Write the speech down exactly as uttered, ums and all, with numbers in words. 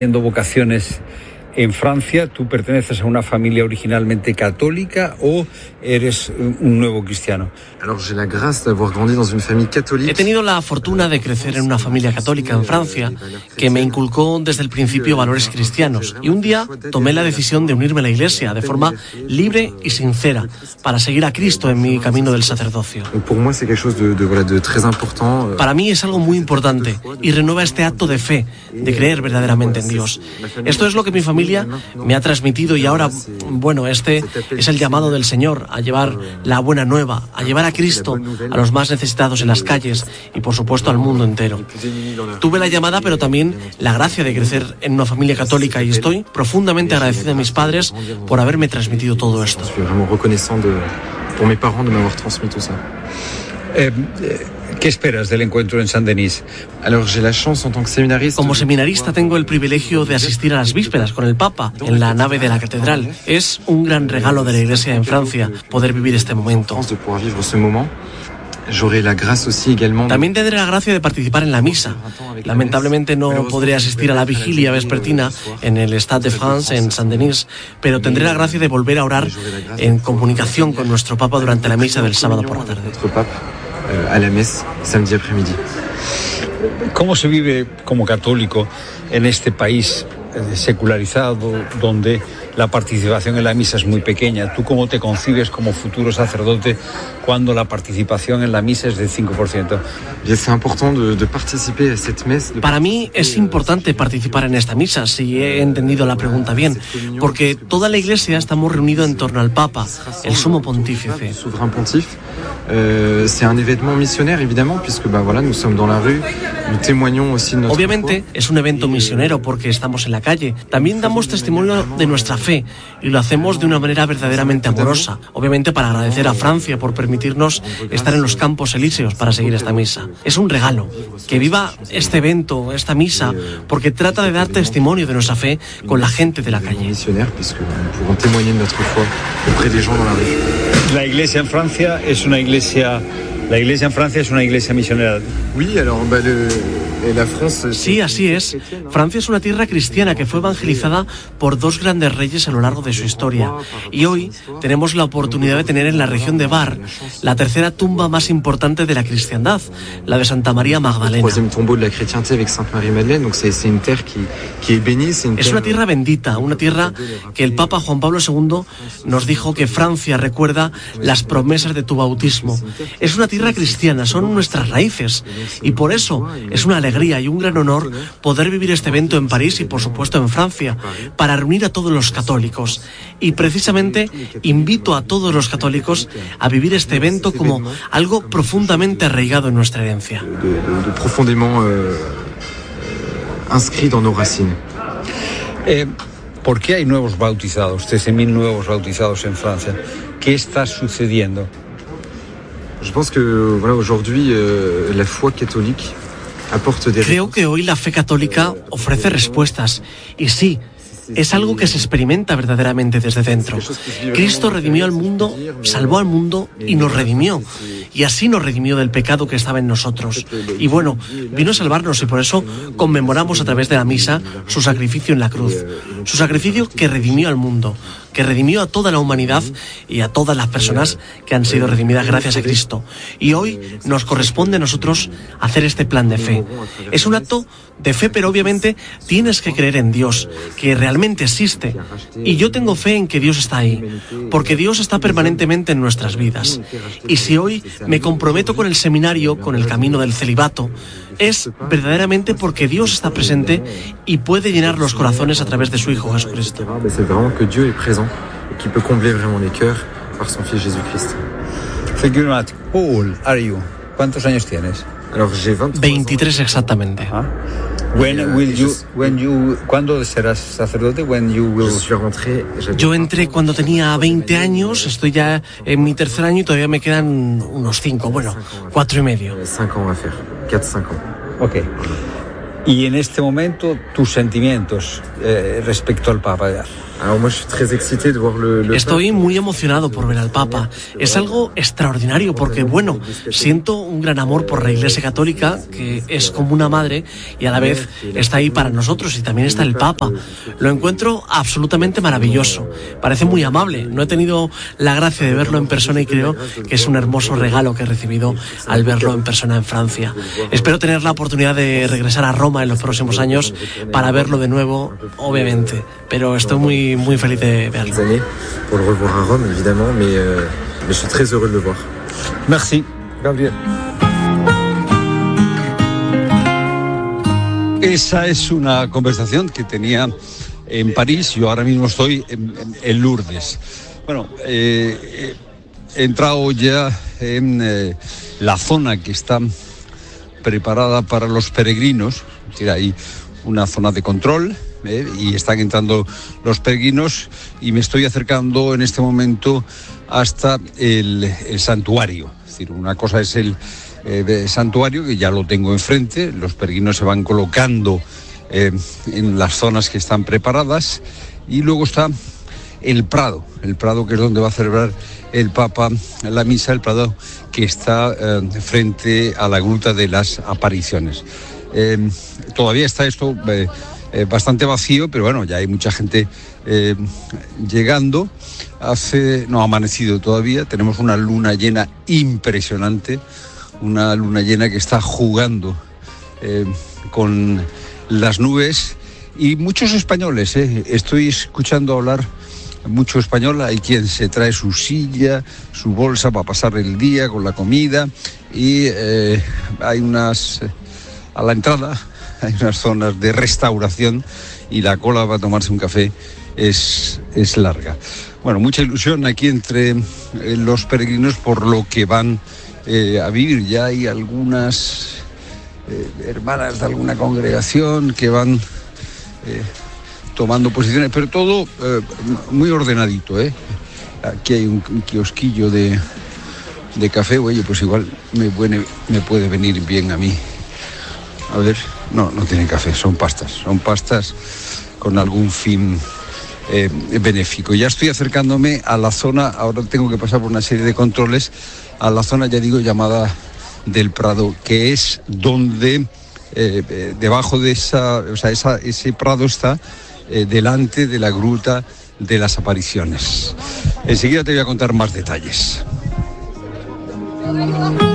Teniendo vocaciones en Francia, ¿tú perteneces a una familia originalmente católica o eres un nuevo cristiano? He tenido la fortuna de crecer en una familia católica en Francia que me inculcó desde el principio valores cristianos, y un día tomé la decisión de unirme a la Iglesia de forma libre y sincera para seguir a Cristo en mi camino del sacerdocio. Para mí es algo muy importante y renueva este acto de fe, de creer verdaderamente en Dios. Esto es lo que mi familia me ha transmitido, y ahora, bueno, este es el llamado del Señor a llevar la buena nueva, a llevar a Cristo a los más necesitados en las calles y, por supuesto, al mundo entero. Tuve la llamada, pero también la gracia de crecer en una familia católica, y estoy profundamente agradecido a mis padres por haberme transmitido todo esto. Eh, ¿Qué esperas del encuentro en Saint-Denis? Como seminarista tengo el privilegio de asistir a las vísperas con el Papa en la nave de la catedral. Es un gran regalo de la Iglesia en Francia poder vivir este momento. También tendré la gracia de participar en la misa. Lamentablemente no podré asistir a la vigilia vespertina en el Stade de France en Saint-Denis, pero tendré la gracia de volver a orar en comunicación con nuestro Papa durante la misa del sábado por la tarde. ¿Cómo se vive como católico en este país secularizado, donde la participación en la misa es muy pequeña? ¿Tú cómo te concibes como futuro sacerdote cuando la participación en la misa es del cinco por ciento? Para mí es importante participar en esta misa, si he entendido la pregunta bien, porque toda la Iglesia estamos reunidos en torno al Papa, el sumo pontífice. Obviamente es un evento misionero porque estamos en la calle. También damos testimonio de nuestra fe y lo hacemos de una manera verdaderamente amorosa. Obviamente para agradecer a Francia por permitirnos estar en los Campos Elíseos para seguir esta misa. Es un regalo. Que viva este evento, esta misa, porque trata de dar testimonio de nuestra fe con la gente de la calle. La Iglesia en Francia es una iglesia, la Iglesia en Francia es una iglesia misionera. Sí, así es. Francia es una tierra cristiana que fue evangelizada por dos grandes reyes a lo largo de su historia. Y hoy tenemos la oportunidad de tener en la región de Var la tercera tumba más importante de la cristiandad, la de Santa María Magdalena. Es una tierra bendita, una tierra que el Papa Juan Pablo segundo nos dijo que Francia recuerda las promesas de tu bautismo. Es una tierra cristiana, son nuestras raíces, y por eso es una alegría y un gran honor poder vivir este evento en París y por supuesto en Francia, para reunir a todos los católicos. Y precisamente invito a todos los católicos a vivir este evento como algo profundamente arraigado en nuestra herencia. Eh, ¿Por qué hay nuevos bautizados, trece mil nuevos bautizados en Francia? ¿Qué está sucediendo? Creo que hoy la fe católica ofrece respuestas, y sí, es algo que se experimenta verdaderamente desde dentro. Cristo redimió al mundo, salvó al mundo y nos redimió. Y así nos redimió del pecado que estaba en nosotros. Y bueno, vino a salvarnos, y por eso conmemoramos a través de la misa su sacrificio en la cruz. Su sacrificio que redimió al mundo, que redimió a toda la humanidad y a todas las personas que han sido redimidas gracias a Cristo. Y hoy nos corresponde a nosotros hacer este plan de fe. Es un acto de fe, pero obviamente tienes que creer en Dios, que realmente existe. Y yo tengo fe en que Dios está ahí, porque Dios está permanentemente en nuestras vidas. Y si hoy me comprometo con el seminario, con el camino del celibato, es verdaderamente porque Dios está presente y puede llenar los corazones a través de su Hijo Jesucristo. Paul, are you? ¿Cuántos años tienes? veintitrés exactamente. ¿Ah? When will you, when you, ¿Cuándo serás sacerdote? When you will... Yo entré cuando tenía veinte años, estoy ya en mi tercer año y todavía me quedan unos cinco, bueno, cuatro y medio. Ok. Y en este momento, tus sentimientos eh, respecto al Papa. Estoy muy emocionado por ver al Papa. Es algo extraordinario porque, bueno, siento un gran amor por la Iglesia Católica, que es como una madre y a la vez está ahí para nosotros, y también está el Papa. Lo encuentro absolutamente maravilloso. Parece muy amable. No he tenido la gracia de verlo en persona y creo que es un hermoso regalo que he recibido al verlo en persona en Francia. Espero tener la oportunidad de regresar a Roma en los próximos años para verlo de nuevo, obviamente, pero estoy muy muy feliz de verlo. Pour le revoir à Rome, évidemment, mais, euh, mais je suis très heureux de le voir. Merci, Gabriel. Esa es una conversación que tenía en París. Yo ahora mismo estoy en, en, en Lourdes. Bueno, eh, he entrado ya en eh, la zona que está preparada para los peregrinos. Es decir, hay una zona de control. Eh, y están entrando los peregrinos y me estoy acercando en este momento hasta el, el santuario. Es decir, una cosa es el eh, santuario, que ya lo tengo enfrente, los peregrinos se van colocando eh, en las zonas que están preparadas, y luego está el Prado, el Prado que es donde va a celebrar el Papa la misa, el Prado que está eh, frente a la Gruta de las Apariciones. Eh, todavía está esto Eh, Eh, bastante vacío, pero bueno, ya hay mucha gente eh, llegando. Hace, no ha amanecido todavía, tenemos una luna llena impresionante, una luna llena que está jugando eh, con las nubes, y muchos españoles, eh. Estoy escuchando hablar mucho español. Hay quien se trae su silla, su bolsa para pasar el día con la comida, y eh, hay unas eh, a la entrada hay unas zonas de restauración y la cola para tomarse un café es, es larga. Bueno, mucha ilusión aquí entre eh, los peregrinos por lo que van eh, a vivir. Ya hay algunas eh, hermanas de alguna congregación que van eh, tomando posiciones, pero todo eh, muy ordenadito, ¿eh? Aquí hay un, un kiosquillo de, de café. Oye, pues igual me puede, me puede venir bien a mí. A ver, no, no tienen café, son pastas, son pastas con algún fin eh, benéfico. Ya estoy acercándome a la zona, ahora tengo que pasar por una serie de controles, a la zona, ya digo, llamada del Prado, que es donde, eh, eh, debajo de esa, o sea, esa, ese Prado está eh, delante de la Gruta de las Apariciones. Enseguida te voy a contar más detalles.